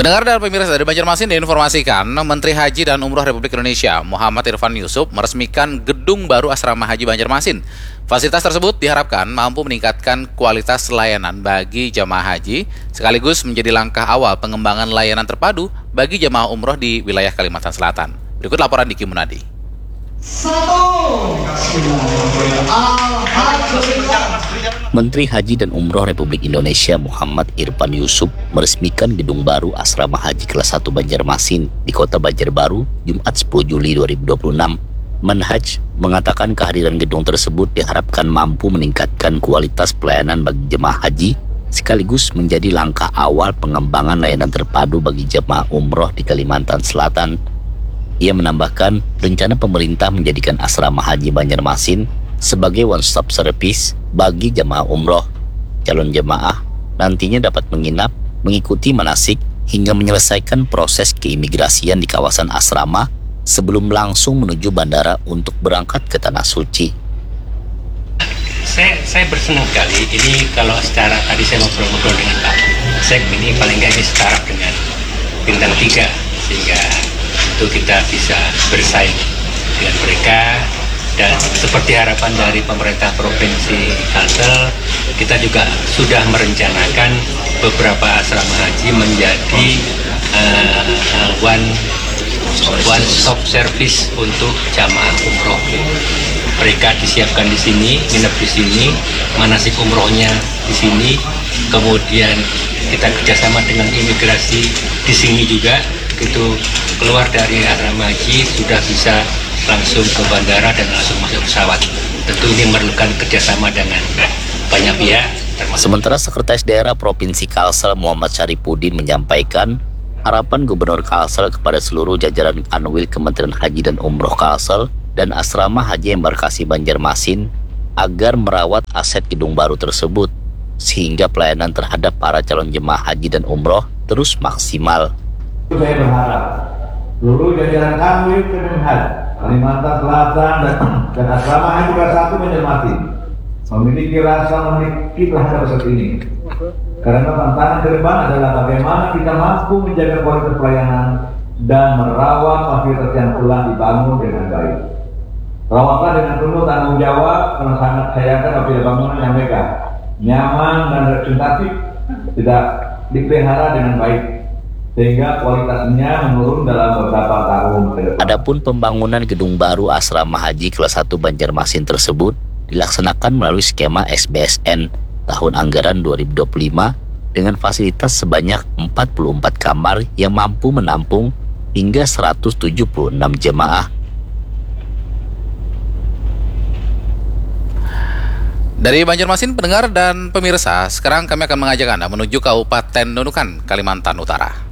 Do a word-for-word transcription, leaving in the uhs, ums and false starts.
Pendengar dan pemirsa dari Banjarmasin diinformasikan, Menteri Haji dan Umroh Republik Indonesia Muhammad Irfan Yusuf meresmikan gedung baru Asrama Haji Banjarmasin. Fasilitas tersebut diharapkan mampu meningkatkan kualitas layanan bagi jamaah haji, sekaligus menjadi langkah awal pengembangan layanan terpadu bagi jamaah umroh di wilayah Kalimantan Selatan. Berikut laporan Diki Munadi. Menteri Haji dan Umroh Republik Indonesia Muhammad Irfan Yusuf meresmikan gedung baru Asrama Haji kelas satu Banjarmasin di Kota Banjarbaru Jumat sepuluh Juli dua ribu dua puluh enam. Menhaj mengatakan kehadiran gedung tersebut diharapkan mampu meningkatkan kualitas pelayanan bagi jemaah haji, sekaligus menjadi langkah awal pengembangan layanan terpadu bagi jemaah umroh di Kalimantan Selatan. Ia menambahkan, rencana pemerintah menjadikan Asrama Haji Banjarmasin sebagai one-stop service bagi jemaah umroh. Calon jemaah nantinya dapat menginap, mengikuti manasik, hingga menyelesaikan proses keimigrasian di kawasan asrama sebelum langsung menuju bandara untuk berangkat ke Tanah Suci. Saya, saya bersenang kali ini kalau secara tadi saya ngobrol-ngobrol dengan Pak Sek, ini paling nggak ini setara dengan bintang tiga, sehingga itu kita bisa bersaing dengan mereka. Dan seperti harapan dari pemerintah Provinsi Kalsel, kita juga sudah merencanakan beberapa asrama haji menjadi uh, one one stop service untuk jamaah umroh. Mereka disiapkan di sini, nginep di sini, manasik umrohnya di sini, kemudian kita kerjasama dengan imigrasi di sini juga. Begitu keluar dari asrama haji sudah bisa langsung ke bandara dan langsung masuk pesawat. Tentu ini memerlukan kerjasama dengan banyak pihak. Sementara Sekretaris Daerah Provinsi Kalsel Muhammad Syaripudin menyampaikan harapan Gubernur Kalsel kepada seluruh jajaran Kanwil Kementerian Haji dan Umroh Kalsel dan Asrama Haji Embarkasi Banjarmasin agar merawat aset gedung baru tersebut, sehingga pelayanan terhadap para calon jemaah haji dan umroh terus maksimal. Saya berharap seluruh jajaran Kanwil Kemenhan Kalimantan Selatan dan, dan Asrama Haji kelas satu Banjarmasin memiliki rasa memiliki terhadap aset ini. Karena tantangan ke depan adalah bagaimana kita mampu menjaga kualitas pelayanan dan merawat fasilitas yang telah dibangun dengan baik. Rawatlah dengan penuh tanggung jawab, karena sangat saya yakin apabila bangunan yang megah, nyaman dan representatif tidak dipelihara dengan baik, sehingga kualitasnya menurun dalam beberapa tahun ke depan. Adapun pembangunan gedung baru Asrama Haji kelas satu Banjarmasin tersebut dilaksanakan melalui skema S B S N tahun anggaran dua ribu dua puluh lima dengan fasilitas sebanyak empat puluh empat kamar yang mampu menampung hingga seratus tujuh puluh enam jemaah. Dari Banjarmasin, pendengar dan pemirsa, sekarang kami akan mengajak Anda menuju Kabupaten Nunukan, Kalimantan Utara.